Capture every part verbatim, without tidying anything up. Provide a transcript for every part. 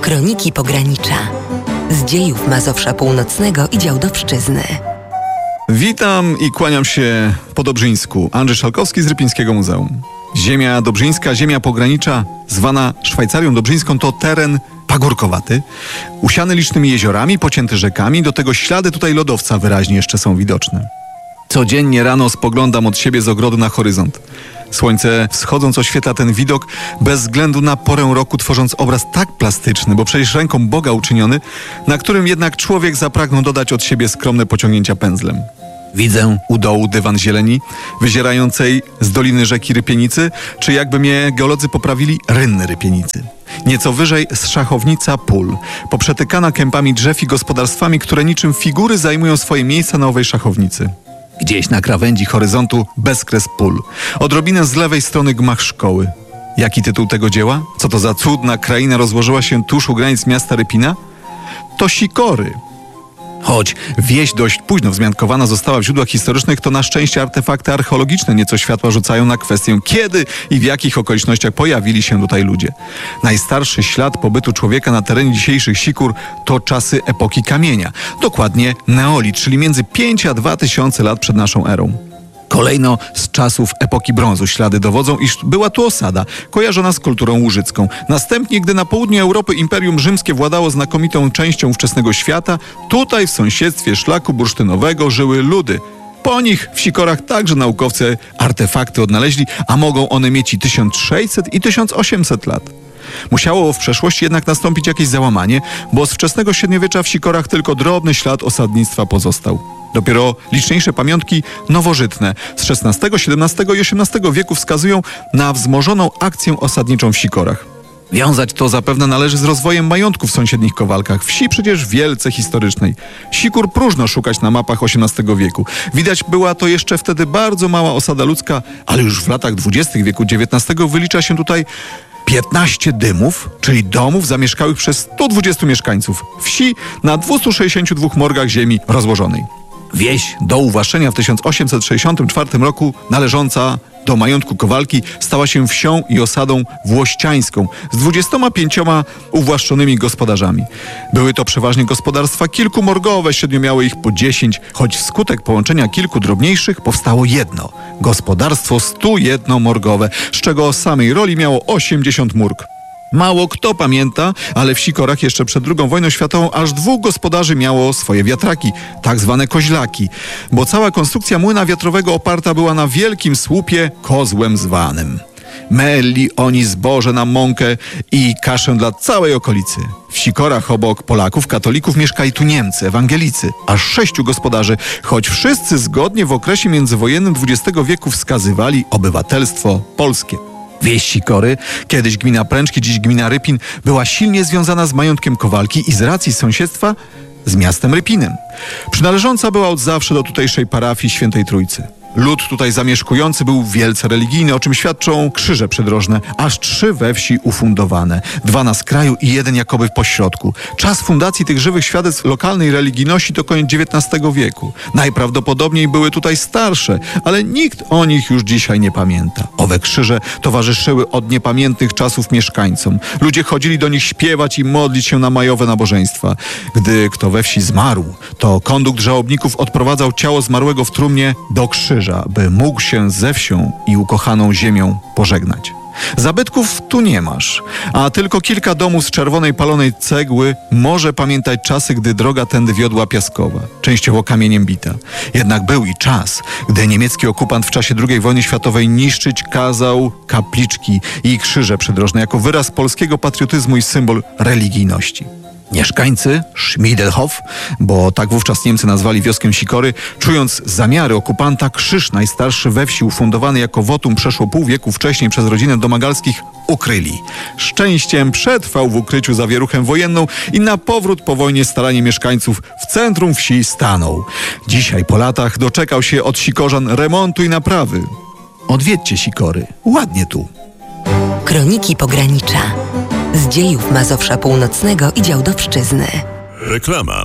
Kroniki Pogranicza. Z dziejów Mazowsza Północnego i Działdowszczyzny. Witam i kłaniam się po Dobrzyńsku. Andrzej Szalkowski z Rypińskiego Muzeum. Ziemia dobrzyńska, ziemia pogranicza, zwana Szwajcarią Dobrzyńską, to teren pagórkowaty, usiany licznymi jeziorami, pocięty rzekami. Do tego ślady tutaj lodowca wyraźnie jeszcze są widoczne. Codziennie rano spoglądam od siebie z ogrodu na horyzont. Słońce wschodząc oświetla ten widok bez względu na porę roku, tworząc obraz tak plastyczny, bo przecież ręką Boga uczyniony, na którym jednak człowiek zapragnął dodać od siebie skromne pociągnięcia pędzlem. Widzę u dołu dywan zieleni, wyzierającej z doliny rzeki Rypienicy, czy jakby mnie geolodzy poprawili, rynny Rypienicy. Nieco wyżej szachownica pól, poprzetykana kępami drzew i gospodarstwami, które niczym figury zajmują swoje miejsca na owej szachownicy. Gdzieś na krawędzi horyzontu bezkres pól. Odrobinę z lewej strony gmach szkoły. Jaki tytuł tego dzieła? Co to za cudna kraina rozłożyła się tuż u granic miasta Rypina? To Sikory. Choć wieś dość późno wzmiankowana została w źródłach historycznych, to na szczęście artefakty archeologiczne nieco światła rzucają na kwestię, kiedy i w jakich okolicznościach pojawili się tutaj ludzie. Najstarszy ślad pobytu człowieka na terenie dzisiejszych Sikór to czasy epoki kamienia. Dokładnie neolit, czyli między pięć a dwa tysiące lat przed naszą erą. Kolejno z czasów epoki brązu ślady dowodzą, iż była tu osada, kojarzona z kulturą łużycką. Następnie, gdy na południu Europy Imperium Rzymskie władało znakomitą częścią ówczesnego świata, tutaj w sąsiedztwie szlaku bursztynowego żyły ludy. Po nich w Sikorach także naukowcy artefakty odnaleźli, a mogą one mieć i tysiąc sześćset i tysiąc osiemset lat. Musiało w przeszłości jednak nastąpić jakieś załamanie, bo z wczesnego średniowiecza w Sikorach tylko drobny ślad osadnictwa pozostał. Dopiero liczniejsze pamiątki nowożytne z szesnastego, siedemnastego i osiemnastego wieku wskazują na wzmożoną akcję osadniczą w Sikorach. Wiązać to zapewne należy z rozwojem majątku w sąsiednich Kowalkach, wsi przecież wielce historycznej. Sikór próżno szukać na mapach osiemnastego wieku. Widać, była to jeszcze wtedy bardzo mała osada ludzka, ale już w latach dwudziestych wieku dziewiętnastego wylicza się tutaj piętnaście dymów, czyli domów zamieszkałych przez stu dwudziestu mieszkańców. Wsi na dwustu sześćdziesięciu dwóch morgach ziemi rozłożonej. Wieś do uwłaszczenia w tysiąc osiemset sześćdziesiątym czwartym roku, należąca do majątku Kowalki, stała się wsią i osadą włościańską z dwudziestoma pięcioma uwłaszczonymi gospodarzami. Były to przeważnie gospodarstwa kilkumorgowe, średnio miały ich po dziesięć, choć wskutek połączenia kilku drobniejszych powstało jedno gospodarstwo stu jednomorgowe, z czego o samej roli miało osiemdziesiąt mórg. Mało kto pamięta, ale w Sikorach jeszcze przed drugą wojną światową aż dwóch gospodarzy miało swoje wiatraki, tak zwane koźlaki, bo cała konstrukcja młyna wiatrowego oparta była na wielkim słupie kozłem zwanym. Meli oni zboże na mąkę i kaszę dla całej okolicy. W Sikorach obok Polaków, katolików mieszkali tu Niemcy, ewangelicy, aż sześciu gospodarzy, choć wszyscy zgodnie w okresie międzywojennym dwudziestego wieku wskazywali obywatelstwo polskie. Wieś Sikory, kiedyś gmina Pręczki, dziś gmina Rypin, była silnie związana z majątkiem Kowalki i z racji sąsiedztwa z miastem Rypinem. Przynależąca była od zawsze do tutejszej parafii Świętej Trójcy. Lud tutaj zamieszkujący był wielce religijny, o czym świadczą krzyże przydrożne, aż trzy we wsi ufundowane, dwa na skraju i jeden jakoby w pośrodku. Czas fundacji tych żywych świadectw lokalnej religijności to koniec dziewiętnastego wieku. Najprawdopodobniej były tutaj starsze, ale nikt o nich już dzisiaj nie pamięta. Owe krzyże towarzyszyły od niepamiętnych czasów mieszkańcom. Ludzie chodzili do nich śpiewać i modlić się na majowe nabożeństwa. Gdy kto we wsi zmarł, to kondukt żałobników odprowadzał ciało zmarłego w trumnie do krzyża, by mógł się ze wsią i ukochaną ziemią pożegnać. Zabytków tu nie masz, a tylko kilka domów z czerwonej palonej cegły może pamiętać czasy, gdy droga tędy wiodła piaskowa, częściowo kamieniem bita. Jednak był i czas, gdy niemiecki okupant w czasie drugiej wojny światowej niszczyć kazał kapliczki i krzyże przydrożne jako wyraz polskiego patriotyzmu i symbol religijności. Mieszkańcy Schmiedelhof, bo tak wówczas Niemcy nazwali wioskę Sikory, czując zamiary okupanta, krzyż najstarszy we wsi ufundowany jako wotum przeszło pół wieku wcześniej przez rodzinę Domagalskich ukryli. Szczęściem przetrwał w ukryciu zawieruchę wojenną i na powrót po wojnie staranie mieszkańców w centrum wsi stanął. Dzisiaj po latach doczekał się od Sikorzan remontu i naprawy. Odwiedźcie Sikory, ładnie tu. Kroniki Pogranicza. Z dziejów Mazowsza Północnego i Działdowszczyzny. Reklama.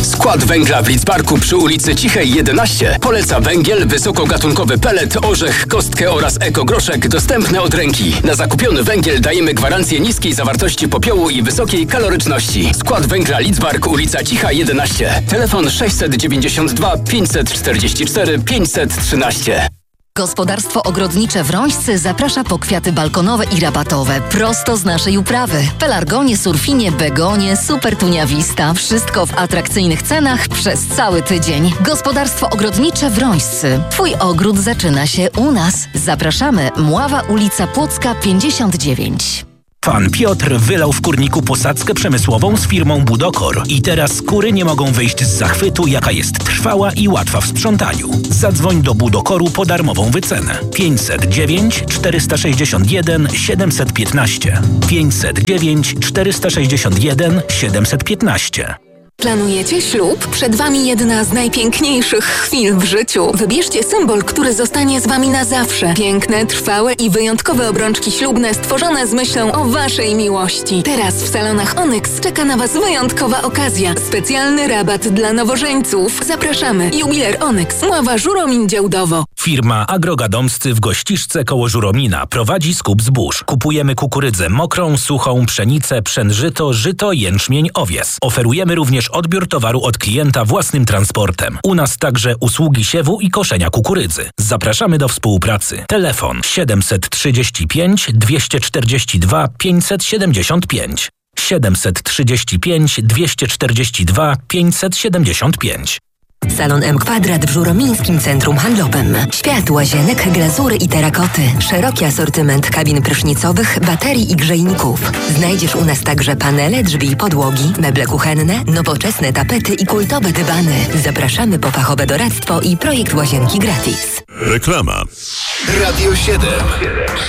Skład węgla w Lidzbarku przy ulicy Cichej jedenaście poleca węgiel, wysokogatunkowy pelet, orzech, kostkę oraz ekogroszek dostępne od ręki. Na zakupiony węgiel dajemy gwarancję niskiej zawartości popiołu i wysokiej kaloryczności. Skład węgla Lidzbark, ulica Cicha jedenaście. Telefon sześćset dziewięćdziesiąt dwa pięćset czterdzieści cztery pięćset trzynaście. Gospodarstwo ogrodnicze Wrońscy zaprasza po kwiaty balkonowe i rabatowe prosto z naszej uprawy. Pelargonie, surfinie, begonie, supertunia vista. Wszystko w atrakcyjnych cenach przez cały tydzień. Gospodarstwo ogrodnicze Wrońscy. Twój ogród zaczyna się u nas. Zapraszamy. Mława, ulica Płocka pięćdziesiąt dziewięć. Pan Piotr wylał w kurniku posadzkę przemysłową z firmą Budokor i teraz kury nie mogą wyjść z zachwytu, jaka jest trwała i łatwa w sprzątaniu. Zadzwoń do Budokoru po darmową wycenę. pięćset dziewięć czterysta sześćdziesiąt jeden siedemset piętnaście. pięćset dziewięć czterysta sześćdziesiąt jeden siedemset piętnaście. Planujecie ślub? Przed Wami jedna z najpiękniejszych chwil w życiu. Wybierzcie symbol, który zostanie z Wami na zawsze. Piękne, trwałe i wyjątkowe obrączki ślubne stworzone z myślą o Waszej miłości. Teraz w salonach Onyx czeka na Was wyjątkowa okazja. Specjalny rabat dla nowożeńców. Zapraszamy. Jubiler Onyx, Mława, Żuromin, Działdowo. Firma Agrogadomscy w Gościszce koło Żuromina prowadzi skup zbóż. Kupujemy kukurydzę mokrą, suchą, pszenicę, pszenżyto, żyto, jęczmień, owies. Oferujemy również odbiór towaru od klienta własnym transportem. U nas także usługi siewu i koszenia kukurydzy. Zapraszamy do współpracy. Telefon siedemset trzydzieści pięć dwieście czterdzieści dwa pięćset siedemdziesiąt pięć. siedemset trzydzieści pięć dwieście czterdzieści dwa pięćset siedemdziesiąt pięć. Salon M Kwadrat w Żuromińskim Centrum Handlowym. Świat łazienek, glazury i terakoty. Szeroki asortyment kabin prysznicowych, baterii i grzejników. Znajdziesz u nas także panele, drzwi i podłogi, meble kuchenne, nowoczesne tapety i kultowe dywany. Zapraszamy po fachowe doradztwo i projekt łazienki gratis. Reklama. Radio siedem.